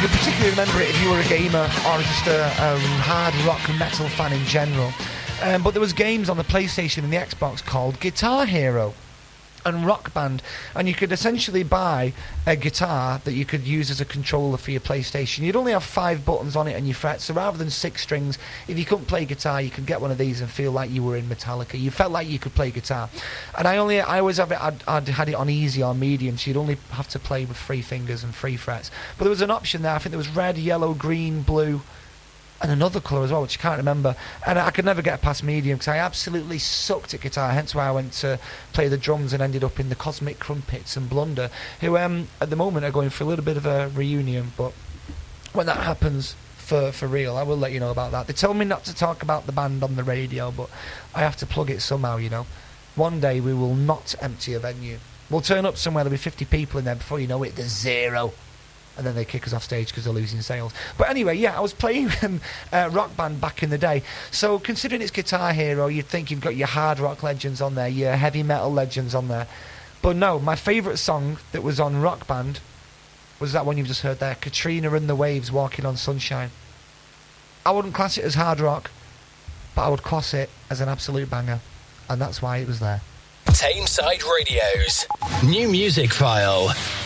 You particularly remember it if you were a gamer or just a hard rock and metal fan in general. But there was games on the PlayStation and the Xbox called Guitar Hero and Rock Band, and you could essentially buy a guitar that you could use as a controller for your PlayStation. You'd only have 5 buttons on it and your frets, so rather than 6 strings, if you couldn't play guitar, you could get one of these and feel like you were in Metallica. You felt like you could play guitar. And I always have it, I'd had it on easy or medium, so you'd only have to play with 3 fingers and 3 frets. But there was an option there. I think there was red, yellow, green, blue, and another colour as well, which I can't remember. And I could never get past medium because I absolutely sucked at guitar, hence why I went to play the drums and ended up in the Cosmic Crumpets and Blunder, who at the moment are going for a little bit of a reunion, but when that happens for real, I will let you know about that. They told me not to talk about the band on the radio, but I have to plug it somehow, you know. One day we will not empty a venue. We'll turn up somewhere, there'll be 50 people in there, before you know it, there's 0. And then they kick us off stage because they're losing sales. But anyway, yeah, I was playing Rock Band back in the day. So considering it's Guitar Hero, you'd think you've got your hard rock legends on there, your heavy metal legends on there. But no, my favourite song that was on Rock Band was that one you've just heard there, Katrina and the Waves, Walking on Sunshine. I wouldn't class it as hard rock, but I would class it as an absolute banger. And that's why it was there. Tameside Radio's New Music File.